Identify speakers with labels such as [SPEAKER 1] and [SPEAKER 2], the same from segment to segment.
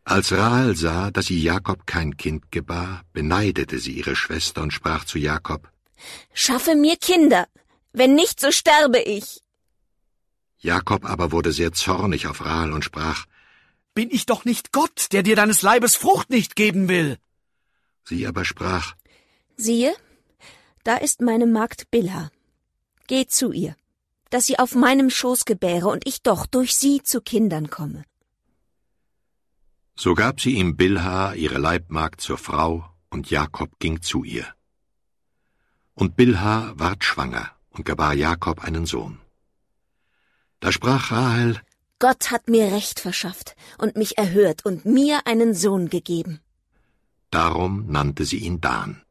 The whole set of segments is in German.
[SPEAKER 1] Als Rahel sah, dass sie Jakob kein Kind gebar, beneidete sie ihre Schwester und sprach zu Jakob:
[SPEAKER 2] »Schaffe mir Kinder, wenn nicht, so sterbe ich.«
[SPEAKER 1] Jakob aber wurde sehr zornig auf Rahel und sprach:
[SPEAKER 3] »Bin ich doch nicht Gott, der dir deines Leibes Frucht nicht geben will?«
[SPEAKER 1] Sie aber sprach:
[SPEAKER 2] »Siehe, da ist meine Magd Bilha. Geh zu ihr, dass sie auf meinem Schoß gebäre und ich doch durch sie zu Kindern komme.«
[SPEAKER 1] So gab sie ihm Bilha, ihre Leibmagd, zur Frau, und Jakob ging zu ihr. Und Bilha ward schwanger und gebar Jakob einen Sohn. Da sprach Rahel:
[SPEAKER 2] »Gott hat mir Recht verschafft und mich erhört und mir einen Sohn gegeben.«
[SPEAKER 1] Darum nannte sie ihn Dan.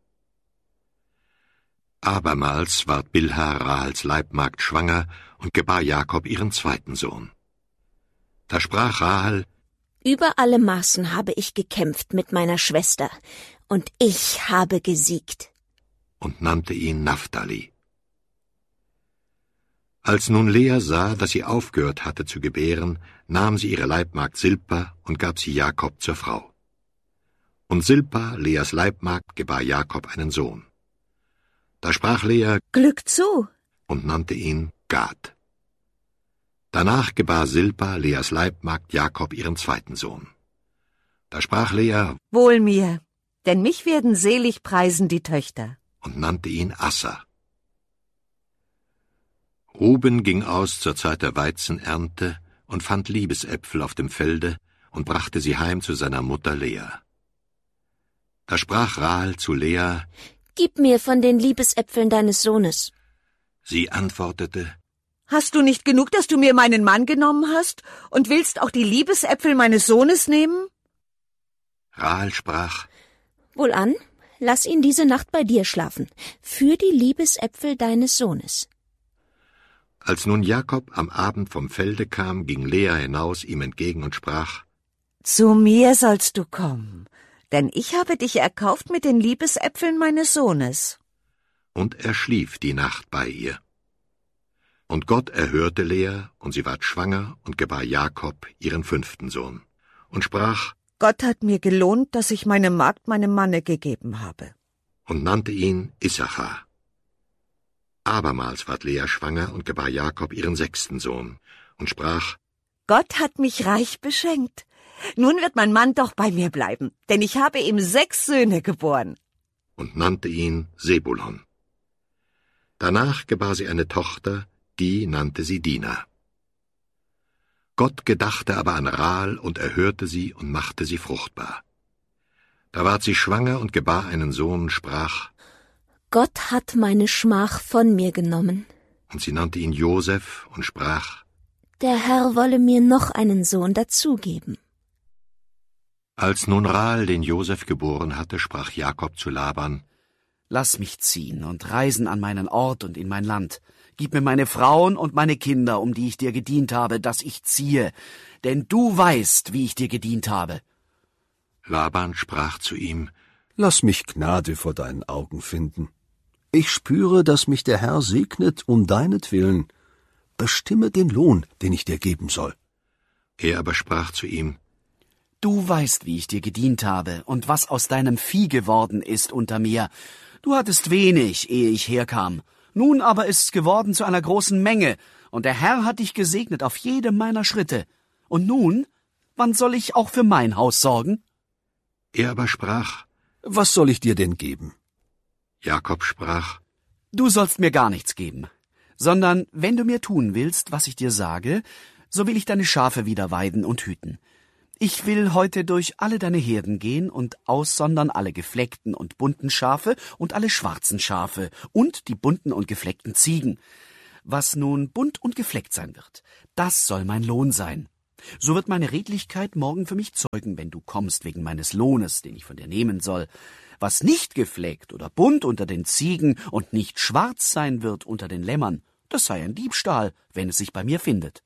[SPEAKER 1] Abermals ward Bilha, Rahels Leibmagd, schwanger und gebar Jakob ihren zweiten Sohn. Da sprach Rahel:
[SPEAKER 2] »Über alle Maßen habe ich gekämpft mit meiner Schwester, und ich habe gesiegt.«
[SPEAKER 1] Und nannte ihn Naphtali. Als nun Lea sah, dass sie aufgehört hatte zu gebären, nahm sie ihre Leibmagd Silpa und gab sie Jakob zur Frau. Und Silpa, Leas Leibmagd, gebar Jakob einen Sohn. Da sprach Lea:
[SPEAKER 2] »Glück zu!«
[SPEAKER 1] und nannte ihn Gad. Danach gebar Silpa, Leas Leibmagd, Jakob ihren zweiten Sohn. Da sprach Lea:
[SPEAKER 4] »Wohl mir, denn mich werden selig preisen die Töchter.«
[SPEAKER 1] und nannte ihn Asser. Ruben ging aus zur Zeit der Weizenernte und fand Liebesäpfel auf dem Felde und brachte sie heim zu seiner Mutter Lea. Da sprach Rahel zu Lea:
[SPEAKER 2] »Gib mir von den Liebesäpfeln deines Sohnes.«
[SPEAKER 1] Sie antwortete:
[SPEAKER 4] »Hast du nicht genug, dass du mir meinen Mann genommen hast, und willst auch die Liebesäpfel meines Sohnes nehmen?«
[SPEAKER 1] Rahel sprach:
[SPEAKER 2] »Wohlan, lass ihn diese Nacht bei dir schlafen, für die Liebesäpfel deines Sohnes.«
[SPEAKER 1] Als nun Jakob am Abend vom Felde kam, ging Lea hinaus ihm entgegen und sprach:
[SPEAKER 4] »Zu mir sollst du kommen, denn ich habe dich erkauft mit den Liebesäpfeln meines Sohnes.«
[SPEAKER 1] Und er schlief die Nacht bei ihr. Und Gott erhörte Lea, und sie ward schwanger und gebar Jakob ihren 5. Sohn, und sprach:
[SPEAKER 4] »Gott hat mir gelohnt, dass ich meine Magd meinem Manne gegeben habe.«
[SPEAKER 1] Und nannte ihn Issachar. Abermals ward Lea schwanger und gebar Jakob ihren 6. Sohn, und sprach:
[SPEAKER 4] »Gott hat mich reich beschenkt. Nun wird mein Mann doch bei mir bleiben, denn ich habe ihm 6 Söhne geboren.«
[SPEAKER 1] Und nannte ihn Sebulon. Danach gebar sie eine Tochter, die nannte sie Dina. Gott gedachte aber an Rahel und erhörte sie und machte sie fruchtbar. Da ward sie schwanger und gebar einen Sohn und sprach:
[SPEAKER 2] »Gott hat meine Schmach von mir genommen.«
[SPEAKER 1] Und sie nannte ihn Josef und sprach:
[SPEAKER 2] »Der Herr wolle mir noch einen Sohn dazugeben.«
[SPEAKER 1] Als nun Rahel den Josef geboren hatte, sprach Jakob zu Laban:
[SPEAKER 3] »Lass mich ziehen und reisen an meinen Ort und in mein Land. Gib mir meine Frauen und meine Kinder, um die ich dir gedient habe, dass ich ziehe, denn du weißt, wie ich dir gedient habe.«
[SPEAKER 1] Laban sprach zu ihm:
[SPEAKER 5] »Lass mich Gnade vor deinen Augen finden. Ich spüre, dass mich der Herr segnet um deinetwillen. Bestimme den Lohn, den ich dir geben soll.«
[SPEAKER 1] Er aber sprach zu ihm:
[SPEAKER 3] »Du weißt, wie ich dir gedient habe und was aus deinem Vieh geworden ist unter mir. Du hattest wenig, ehe ich herkam. Nun aber ist's geworden zu einer großen Menge, und der Herr hat dich gesegnet auf jedem meiner Schritte. Und nun, wann soll ich auch für mein Haus sorgen?«
[SPEAKER 1] Er aber sprach:
[SPEAKER 5] »Was soll ich dir denn geben?«
[SPEAKER 1] Jakob sprach:
[SPEAKER 3] »Du sollst mir gar nichts geben, sondern wenn du mir tun willst, was ich dir sage, so will ich deine Schafe wieder weiden und hüten. Ich will heute durch alle deine Herden gehen und aussondern alle gefleckten und bunten Schafe und alle schwarzen Schafe und die bunten und gefleckten Ziegen. Was nun bunt und gefleckt sein wird, das soll mein Lohn sein. So wird meine Redlichkeit morgen für mich zeugen, wenn du kommst wegen meines Lohnes, den ich von dir nehmen soll. Was nicht gefleckt oder bunt unter den Ziegen und nicht schwarz sein wird unter den Lämmern, das sei ein Diebstahl, wenn es sich bei mir findet.«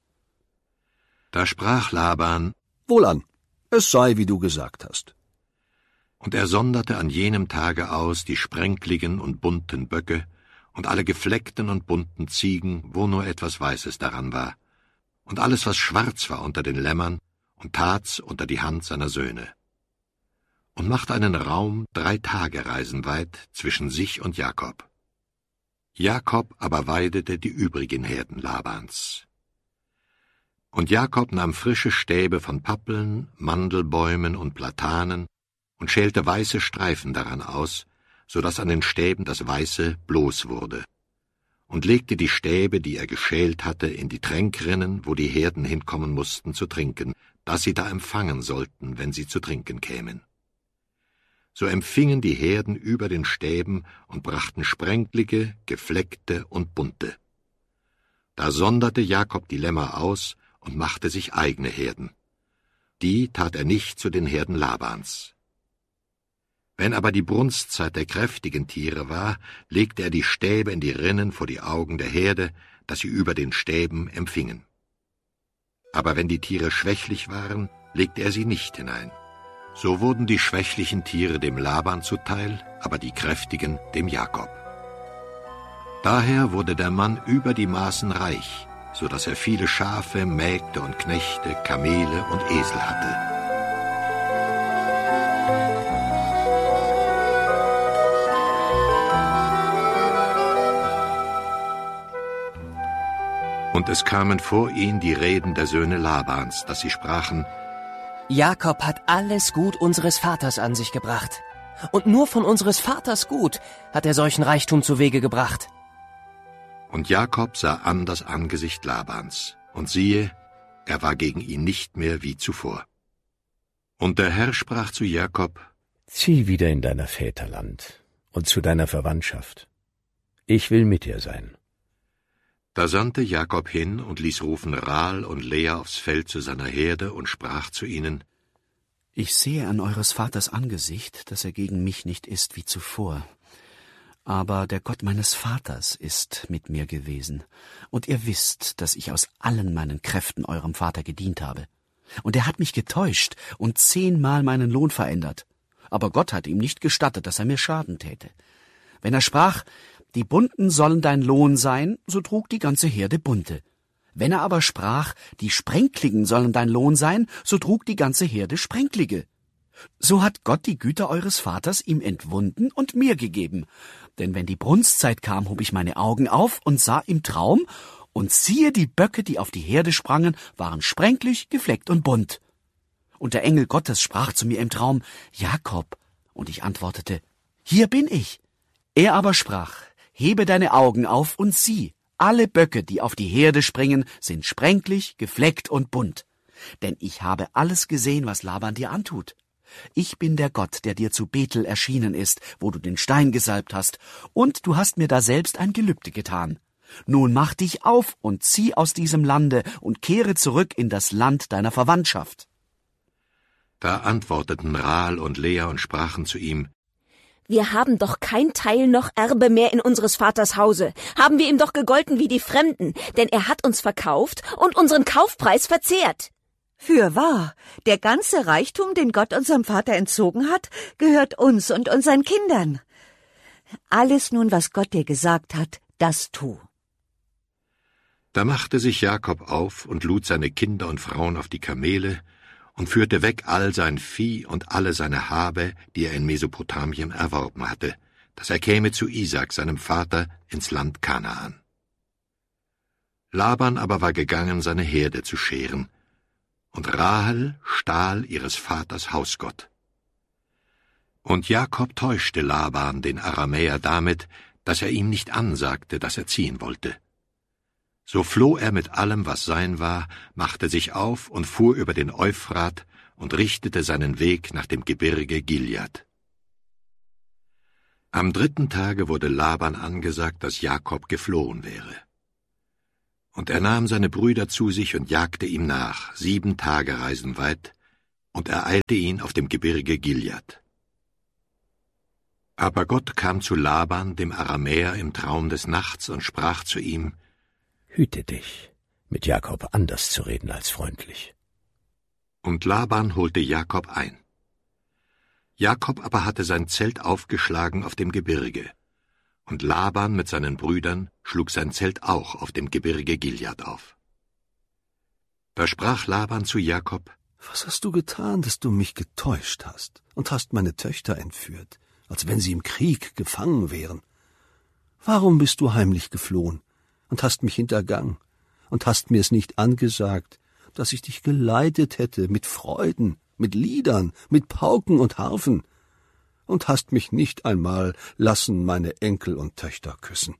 [SPEAKER 1] Da sprach Laban:
[SPEAKER 5] »Wohlan, es sei, wie du gesagt hast.«
[SPEAKER 1] Und er sonderte an jenem Tage aus die sprenkligen und bunten Böcke und alle gefleckten und bunten Ziegen, wo nur etwas Weißes daran war, und alles, was schwarz war unter den Lämmern, und tat's unter die Hand seiner Söhne und machte einen Raum 3 Tagereisen weit zwischen sich und Jakob. Jakob aber weidete die übrigen Herden Labans. Und Jakob nahm frische Stäbe von Pappeln, Mandelbäumen und Platanen und schälte weiße Streifen daran aus, so daß an den Stäben das Weiße bloß wurde, und legte die Stäbe, die er geschält hatte, in die Tränkrinnen, wo die Herden hinkommen mussten zu trinken, dass sie da empfangen sollten, wenn sie zu trinken kämen. So empfingen die Herden über den Stäben und brachten sprenklige, gefleckte und bunte. Da sonderte Jakob die Lämmer aus und machte sich eigene Herden. Die tat er nicht zu den Herden Labans. Wenn aber die Brunstzeit der kräftigen Tiere war, legte er die Stäbe in die Rinnen vor die Augen der Herde, dass sie über den Stäben empfingen. Aber wenn die Tiere schwächlich waren, legte er sie nicht hinein. So wurden die schwächlichen Tiere dem Laban zuteil, aber die kräftigen dem Jakob. Daher wurde der Mann über die Maßen reich, so dass er viele Schafe, Mägde und Knechte, Kamele und Esel hatte. Und es kamen vor ihn die Reden der Söhne Labans, dass sie sprachen:
[SPEAKER 6] Jakob hat alles Gut unseres Vaters an sich gebracht. Und nur von unseres Vaters Gut hat er solchen Reichtum zu Wege gebracht.
[SPEAKER 1] Und Jakob sah an das Angesicht Labans, und siehe, er war gegen ihn nicht mehr wie zuvor. Und der Herr sprach zu Jakob:
[SPEAKER 7] Zieh wieder in deiner Väterland und zu deiner Verwandtschaft. Ich will mit dir sein.
[SPEAKER 1] Da sandte Jakob hin und ließ rufen Rahel und Lea aufs Feld zu seiner Herde und sprach zu ihnen:
[SPEAKER 3] Ich sehe an eures Vaters Angesicht, dass er gegen mich nicht ist wie zuvor. Aber der Gott meines Vaters ist mit mir gewesen, und ihr wisst, dass ich aus allen meinen Kräften eurem Vater gedient habe. Und er hat mich getäuscht und 10-mal meinen Lohn verändert. Aber Gott hat ihm nicht gestattet, dass er mir Schaden täte. Wenn er sprach: Die Bunten sollen dein Lohn sein, so trug die ganze Herde Bunte. Wenn er aber sprach: Die Sprenkligen sollen dein Lohn sein, so trug die ganze Herde Sprenklige. So hat Gott die Güter eures Vaters ihm entwunden und mir gegeben. Denn wenn die Brunstzeit kam, hob ich meine Augen auf und sah im Traum, und siehe, die Böcke, die auf die Herde sprangen, waren sprenklig, gefleckt und bunt. Und der Engel Gottes sprach zu mir im Traum: Jakob. Und ich antwortete: Hier bin ich. Er aber sprach: Hebe deine Augen auf und sieh, alle Böcke, die auf die Herde springen, sind sprenklig, gefleckt und bunt. Denn ich habe alles gesehen, was Laban dir antut. Ich bin der Gott, der dir zu Bethel erschienen ist, wo du den Stein gesalbt hast, und du hast mir daselbst ein Gelübde getan. Nun mach dich auf und zieh aus diesem Lande und kehre zurück in das Land deiner Verwandtschaft.
[SPEAKER 1] Da antworteten Rahel und Lea und sprachen zu ihm:
[SPEAKER 2] Wir haben doch kein Teil noch Erbe mehr in unseres Vaters Hause. Haben wir ihm doch gegolten wie die Fremden, denn er hat uns verkauft und unseren Kaufpreis verzehrt.
[SPEAKER 4] Fürwahr, der ganze Reichtum, den Gott unserem Vater entzogen hat, gehört uns und unseren Kindern. Alles nun, was Gott dir gesagt hat, das tu.
[SPEAKER 1] Da machte sich Jakob auf und lud seine Kinder und Frauen auf die Kamele und führte weg all sein Vieh und alle seine Habe, die er in Mesopotamien erworben hatte, dass er käme zu Isaak, seinem Vater, ins Land Kanaan. Laban aber war gegangen, seine Herde zu scheren, und Rahel stahl ihres Vaters Hausgott. Und Jakob täuschte Laban, den Aramäer, damit, dass er ihm nicht ansagte, dass er ziehen wollte. So floh er mit allem, was sein war, machte sich auf und fuhr über den Euphrat und richtete seinen Weg nach dem Gebirge Gilead. Am 3. Tage wurde Laban angesagt, dass Jakob geflohen wäre. Und er nahm seine Brüder zu sich und jagte ihm nach, 7 Tagereisen weit, und ereilte ihn auf dem Gebirge Gilead. Aber Gott kam zu Laban, dem Aramäer, im Traum des Nachts und sprach zu ihm:
[SPEAKER 7] Hüte dich, mit Jakob anders zu reden als freundlich.
[SPEAKER 1] Und Laban holte Jakob ein. Jakob aber hatte sein Zelt aufgeschlagen auf dem Gebirge, und Laban mit seinen Brüdern schlug sein Zelt auch auf dem Gebirge Gilead auf. Da sprach Laban zu Jakob:
[SPEAKER 5] Was hast du getan, dass du mich getäuscht hast und hast meine Töchter entführt, als wenn sie im Krieg gefangen wären? Warum bist du heimlich geflohen und hast mich hintergangen und hast mir's nicht angesagt, dass ich dich geleitet hätte mit Freuden, mit Liedern, mit Pauken und Harfen, und hast mich nicht einmal lassen meine Enkel und Töchter küssen?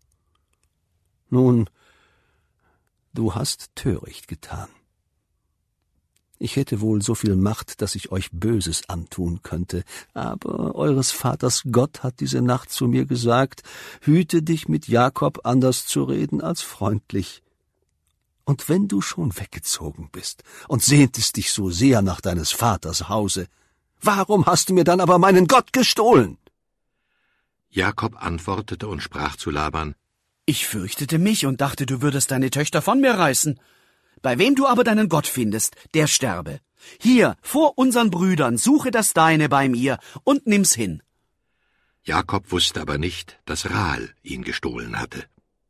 [SPEAKER 5] Nun, du hast töricht getan. Ich hätte wohl so viel Macht, dass ich euch Böses antun könnte, aber eures Vaters Gott hat diese Nacht zu mir gesagt, hüte dich mit Jakob anders zu reden als freundlich. Und wenn du schon weggezogen bist und sehntest dich so sehr nach deines Vaters Hause, warum hast du mir dann aber meinen Gott gestohlen?
[SPEAKER 1] Jakob antwortete und sprach zu Laban:
[SPEAKER 3] Ich fürchtete mich und dachte, du würdest deine Töchter von mir reißen. Bei wem du aber deinen Gott findest, der sterbe. Hier, vor unseren Brüdern, suche das Deine bei mir und nimm's hin.
[SPEAKER 1] Jakob wusste aber nicht, dass Rahel ihn gestohlen hatte.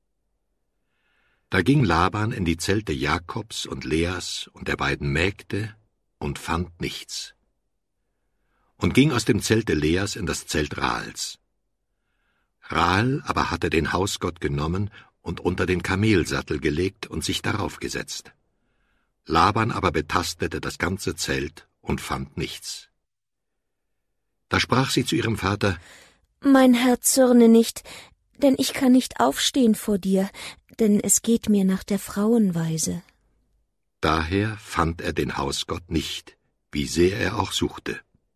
[SPEAKER 1] Da ging Laban in die Zelte Jakobs und Leas und der beiden Mägde und fand nichts. Und ging aus dem Zelte Leas in das Zelt Rahels. Rahel aber hatte den Hausgott genommen und unter den Kamelsattel gelegt und sich darauf gesetzt. Laban aber betastete das ganze Zelt und fand nichts. Da sprach sie zu ihrem Vater:
[SPEAKER 2] Mein Herr, zürne nicht, denn ich kann nicht aufstehen vor dir, denn es geht mir nach der Frauenweise.
[SPEAKER 1] Daher fand er den Hausgott nicht, wie sehr er auch suchte.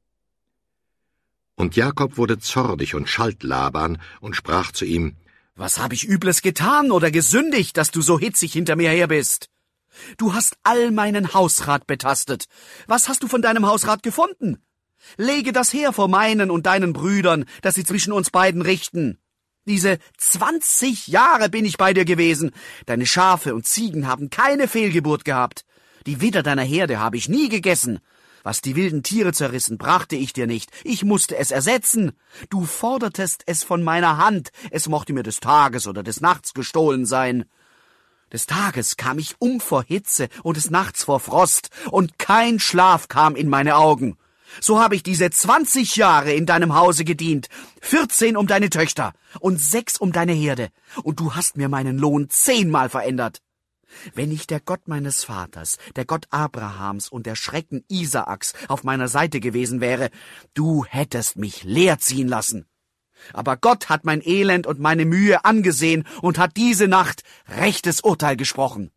[SPEAKER 1] Und Jakob wurde zornig und schalt Laban und sprach zu ihm:
[SPEAKER 3] Was hab ich Übles getan oder gesündigt, dass du so hitzig hinter mir her bist? Du hast all meinen Hausrat betastet. Was hast du von deinem Hausrat gefunden? Lege das her vor meinen und deinen Brüdern, dass sie zwischen uns beiden richten. Diese 20 Jahre bin ich bei dir gewesen. Deine Schafe und Ziegen haben keine Fehlgeburt gehabt. Die Widder deiner Herde habe ich nie gegessen. Was die wilden Tiere zerrissen, brachte ich dir nicht. Ich musste es ersetzen. Du fordertest es von meiner Hand. Es mochte mir des Tages oder des Nachts gestohlen sein. Des Tages kam ich vor Hitze und des Nachts vor Frost, und kein Schlaf kam in meine Augen. So habe ich diese 20 Jahre in deinem Hause gedient, 14 um deine Töchter und 6 um deine Herde, und du hast mir meinen Lohn 10-mal verändert. Wenn nicht der Gott meines Vaters, der Gott Abrahams und der Schrecken Isaaks auf meiner Seite gewesen wäre, du hättest mich leer ziehen lassen. Aber Gott hat mein Elend und meine Mühe angesehen und hat diese Nacht rechtes Urteil gesprochen.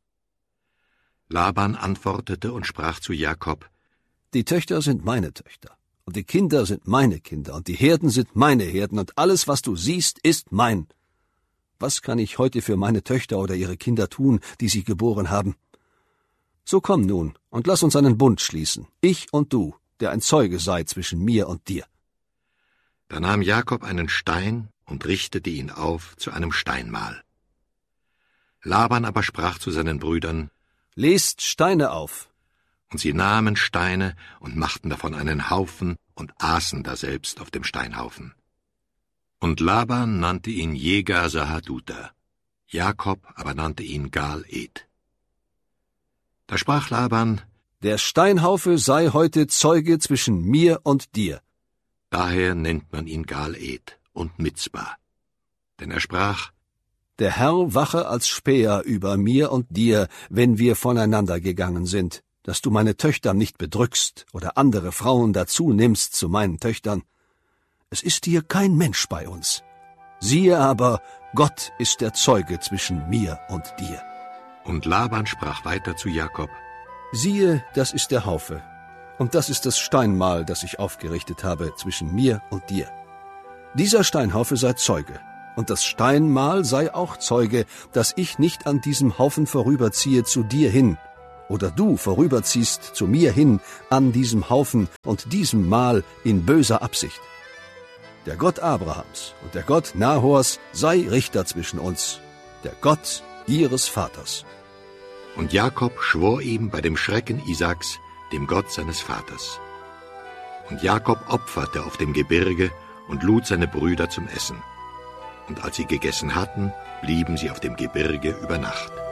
[SPEAKER 1] Laban antwortete und sprach zu Jakob:
[SPEAKER 5] Die Töchter sind meine Töchter, und die Kinder sind meine Kinder, und die Herden sind meine Herden, und alles, was du siehst, ist mein. Was kann ich heute für meine Töchter oder ihre Kinder tun, die sie geboren haben? So komm nun und lass uns einen Bund schließen, ich und du, der ein Zeuge sei zwischen mir und dir.
[SPEAKER 1] Da nahm Jakob einen Stein und richtete ihn auf zu einem Steinmal. Laban aber sprach zu seinen Brüdern:
[SPEAKER 5] Lest Steine auf.
[SPEAKER 1] Und sie nahmen Steine und machten davon einen Haufen und aßen daselbst auf dem Steinhaufen. Und Laban nannte ihn Jegar Sahaduta, Jakob aber nannte ihn Gal-Ed. Da sprach Laban:
[SPEAKER 5] Der Steinhaufe sei heute Zeuge zwischen mir und dir.
[SPEAKER 1] Daher nennt man ihn Gal-Ed und Mitzbah. Denn er sprach:
[SPEAKER 5] Der Herr wache als Späher über mir und dir, wenn wir voneinander gegangen sind, dass du meine Töchter nicht bedrückst oder andere Frauen dazu nimmst zu meinen Töchtern. Es ist hier kein Mensch bei uns. Siehe aber, Gott ist der Zeuge zwischen mir und dir.
[SPEAKER 1] Und Laban sprach weiter zu Jakob:
[SPEAKER 5] Siehe, das ist der Haufe, und das ist das Steinmal, das ich aufgerichtet habe zwischen mir und dir. Dieser Steinhaufe sei Zeuge, und das Steinmal sei auch Zeuge, dass ich nicht an diesem Haufen vorüberziehe zu dir hin, oder du vorüberziehst zu mir hin an diesem Haufen und diesem Mal in böser Absicht. Der Gott Abrahams und der Gott Nahors sei Richter zwischen uns, der Gott ihres Vaters.
[SPEAKER 1] Und Jakob schwor ihm bei dem Schrecken Isaaks, dem Gott seines Vaters. Und Jakob opferte auf dem Gebirge und lud seine Brüder zum Essen. Und als sie gegessen hatten, blieben sie auf dem Gebirge über Nacht.